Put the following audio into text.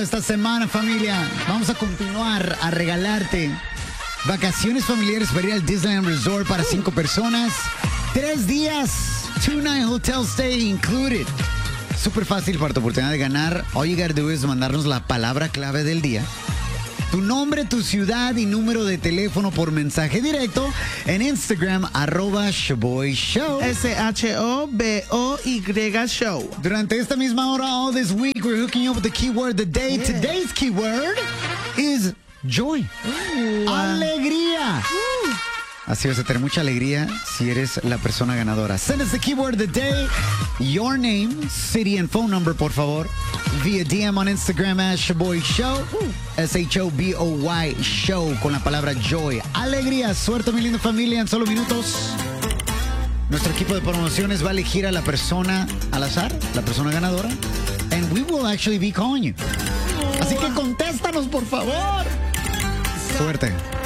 esta semana, familia. Vamos a continuar a regalarte vacaciones familiares para ir al Disneyland Resort para 5 personas. 3 días, 2-night hotel stay included. Súper fácil para tu oportunidad de ganar. All you gotta do is mandarnos la palabra clave del día. Tu nombre, tu ciudad y número de teléfono por mensaje directo en Instagram, @ShowBoyShow. SHOBOY Show. Durante esta misma hora, all this week, we're hooking you up with the keyword of the day. Yeah. Today's keyword is joy. Alegría. Así vas a tener mucha alegría si eres la persona ganadora. Send us the keyword of the day, your name, city and phone number, por favor, via DM on Instagram @ShowBoyShow, SHOBOY Show, con la palabra joy. Alegría, suerte, mi linda familia, en solo minutos. Nuestro equipo de promociones va a elegir a la persona al azar, la persona ganadora, and we will actually be calling you. Así que contéstanos, por favor. Suerte.